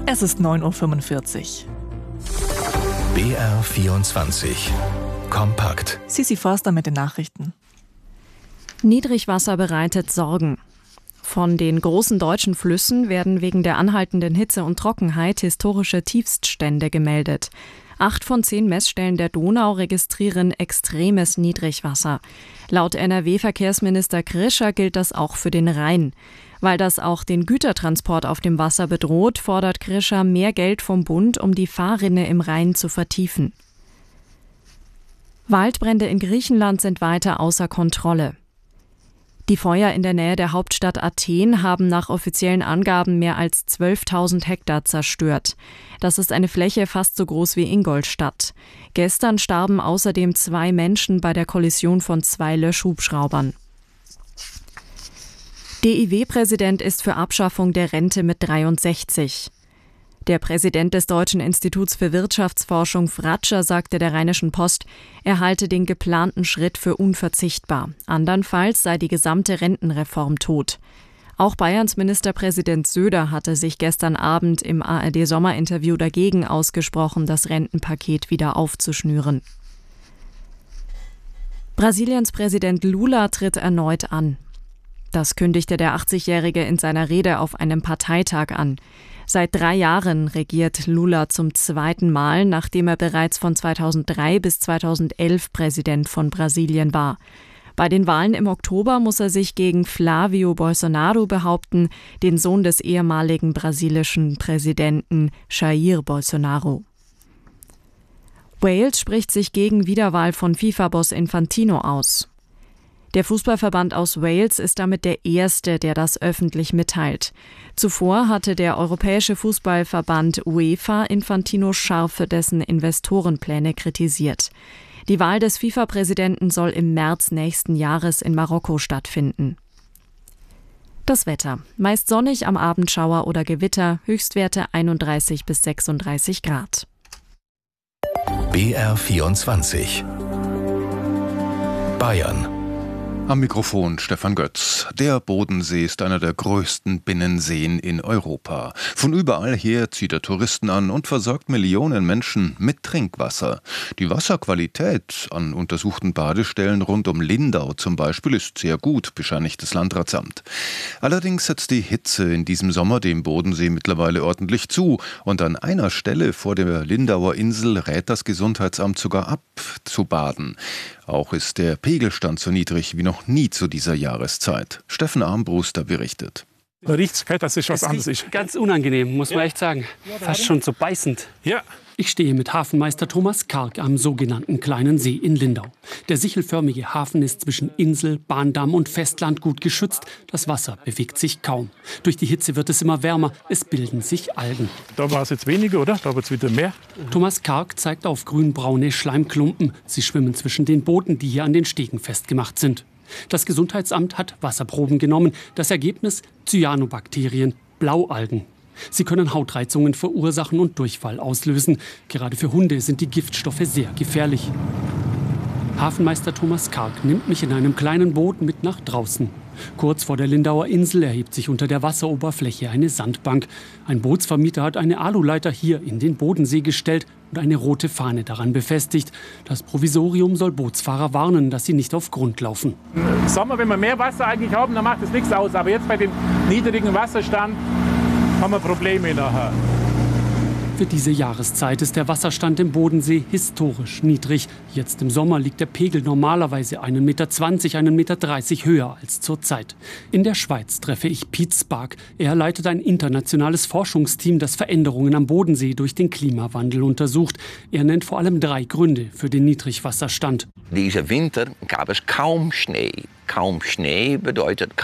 Es ist 9:45 Uhr. BR24 Kompakt. Sissi Förster mit den Nachrichten. Niedrigwasser bereitet Sorgen. Von den großen deutschen Flüssen werden wegen der anhaltenden Hitze und Trockenheit historische Tiefststände gemeldet. 8 von 10 Messstellen der Donau registrieren extremes Niedrigwasser. Laut NRW-Verkehrsminister Krischer gilt das auch für den Rhein. Weil das auch den Gütertransport auf dem Wasser bedroht, fordert Krischer mehr Geld vom Bund, um die Fahrrinne im Rhein zu vertiefen. Waldbrände in Griechenland sind weiter außer Kontrolle. Die Feuer in der Nähe der Hauptstadt Athen haben nach offiziellen Angaben mehr als 12.000 Hektar zerstört. Das ist eine Fläche fast so groß wie Ingolstadt. Gestern starben außerdem 2 Menschen bei der Kollision von 2 Löschhubschraubern. DIW-Präsident ist für Abschaffung der Rente mit 63. Der Präsident des Deutschen Instituts für Wirtschaftsforschung Fratscher sagte der Rheinischen Post, er halte den geplanten Schritt für unverzichtbar. Andernfalls sei die gesamte Rentenreform tot. Auch Bayerns Ministerpräsident Söder hatte sich gestern Abend im ARD-Sommerinterview dagegen ausgesprochen, das Rentenpaket wieder aufzuschnüren. Brasiliens Präsident Lula tritt erneut an. Das kündigte der 80-Jährige in seiner Rede auf einem Parteitag an. Seit 3 Jahren regiert Lula zum 2. Mal, nachdem er bereits von 2003 bis 2011 Präsident von Brasilien war. Bei den Wahlen im Oktober muss er sich gegen Flávio Bolsonaro behaupten, den Sohn des ehemaligen brasilischen Präsidenten Jair Bolsonaro. Wales spricht sich gegen Wiederwahl von FIFA-Boss Infantino aus. Der Fußballverband aus Wales ist damit der erste, der das öffentlich mitteilt. Zuvor hatte der Europäische Fußballverband UEFA Infantino scharf für dessen Investorenpläne kritisiert. Die Wahl des FIFA-Präsidenten soll im März nächsten Jahres in Marokko stattfinden. Das Wetter. Meist sonnig, am Abend Schauer oder Gewitter, Höchstwerte 31 bis 36 Grad. BR24 Bayern. Am Mikrofon Stefan Götz. Der Bodensee ist einer der größten Binnenseen in Europa. Von überall her zieht er Touristen an und versorgt Millionen Menschen mit Trinkwasser. Die Wasserqualität an untersuchten Badestellen rund um Lindau zum Beispiel ist sehr gut, bescheinigt das Landratsamt. Allerdings setzt die Hitze in diesem Sommer dem Bodensee mittlerweile ordentlich zu. Und an einer Stelle vor der Lindauer Insel rät das Gesundheitsamt sogar ab, zu baden. Auch ist der Pegelstand so niedrig wie noch nie zu dieser Jahreszeit. Steffen Armbruster berichtet. Da riecht's, das ist was anderes. Ganz unangenehm, muss man echt sagen. Fast schon so beißend. Ja. Ich stehe mit Hafenmeister Thomas Karg am sogenannten Kleinen See in Lindau. Der sichelförmige Hafen ist zwischen Insel, Bahndamm und Festland gut geschützt. Das Wasser bewegt sich kaum. Durch die Hitze wird es immer wärmer. Es bilden sich Algen. Da war es jetzt weniger, oder? Da wird es wieder mehr. Thomas Karg zeigt auf grünbraune Schleimklumpen. Sie schwimmen zwischen den Booten, die hier an den Stegen festgemacht sind. Das Gesundheitsamt hat Wasserproben genommen. Das Ergebnis: Cyanobakterien, Blaualgen. Sie können Hautreizungen verursachen und Durchfall auslösen. Gerade für Hunde sind die Giftstoffe sehr gefährlich. Hafenmeister Thomas Karg nimmt mich in einem kleinen Boot mit nach draußen. Kurz vor der Lindauer Insel erhebt sich unter der Wasseroberfläche eine Sandbank. Ein Bootsvermieter hat eine Aluleiter hier in den Bodensee gestellt und eine rote Fahne daran befestigt. Das Provisorium soll Bootsfahrer warnen, dass sie nicht auf Grund laufen. Im Sommer, wenn wir mehr Wasser eigentlich haben, dann macht das nichts aus. Aber jetzt bei dem niedrigen Wasserstand haben wir Probleme nachher. Für diese Jahreszeit ist der Wasserstand im Bodensee historisch niedrig. Jetzt im Sommer liegt der Pegel normalerweise 1,20 Meter, 1,30 Meter höher als zurzeit. In der Schweiz treffe ich Piet Spark. Er leitet ein internationales Forschungsteam, das Veränderungen am Bodensee durch den Klimawandel untersucht. Er nennt vor allem 3 Gründe für den Niedrigwasserstand. Diesen Winter gab es kaum Schnee. Kaum Schnee bedeutet